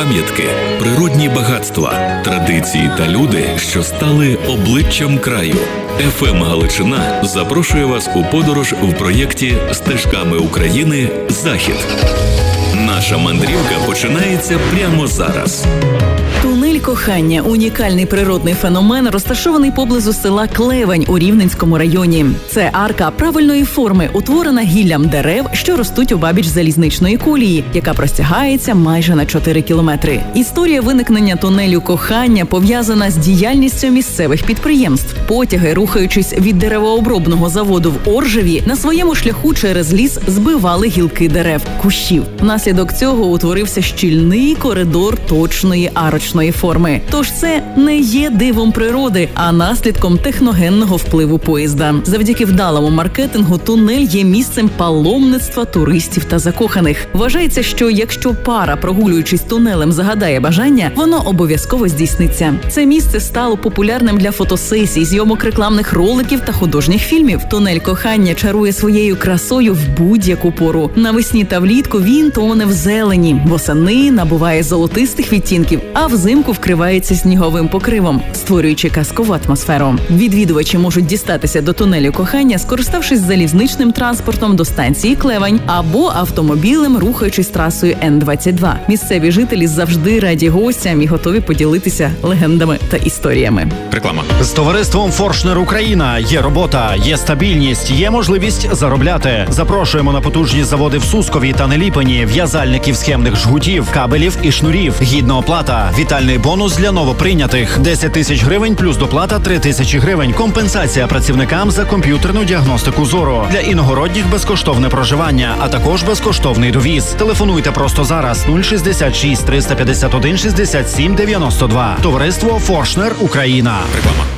пам'ятки, природні багатства, традиції та люди, що стали обличчям краю. ФМ Галичина запрошує вас у подорож в проєкті «Стежками України. Захід». Наша мандрівка починається прямо зараз. Тунель кохання – унікальний природний феномен, розташований поблизу села Клевень у Рівненському районі. Це арка правильної форми, утворена гіллям дерев, що ростуть обабіч залізничної колії, яка простягається майже на 4 кілометри. Історія виникнення тунелю кохання пов'язана з діяльністю місцевих підприємств. Потяги, рухаючись від деревообробного заводу в Оржеві, на своєму шляху через ліс збивали гілки дерев – кущів. Внаслідок цього утворився щільний коридор точної арочної форми. Тож це не є дивом природи, а наслідком техногенного впливу поїзда. Завдяки вдалому маркетингу тунель є місцем паломництва туристів та закоханих. Вважається, що якщо пара, прогулюючись тунелем, загадає бажання, воно обов'язково здійсниться. Це місце стало популярним для фотосесій, зйомок рекламних роликів та художніх фільмів. Тунель кохання чарує своєю красою в будь-яку пору. Навесні та влітку він тоне в зелені, восени набуває золотистих відтінків, а взимку вкривається сніговим покривом, створюючи казкову атмосферу. Відвідувачі можуть дістатися до тунелю кохання, скориставшись залізничним транспортом до станції Клевень або автомобілем, рухаючись трасою Н-22. Місцеві жителі завжди раді гостям і готові поділитися легендами та історіями. Реклама. З товариством «Форшнер Україна» є робота, є стабільність, є можливість заробляти. Запрошуємо на потужні заводи в Сускові та Неліпині, в'язальників схемних жгутів, кабелів і шнурів. Гідна оплата, вітальний бонус для новоприйнятих. 10 тисяч гривень плюс доплата 3 тисячі гривень. Компенсація працівникам за комп'ютерну діагностику зору. Для іногородніх безкоштовне проживання, а також безкоштовний довіз. Телефонуйте просто зараз 066 351 67 92. Товариство «Форшнер Україна». Реклама.